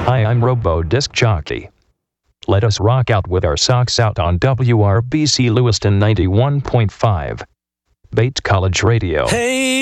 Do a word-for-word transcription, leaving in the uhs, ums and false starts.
Hi, I'm Robo Disc Jockey. Let us rock out with our socks out on W R B C Lewiston ninety-one point five. Bates College Radio. Hey.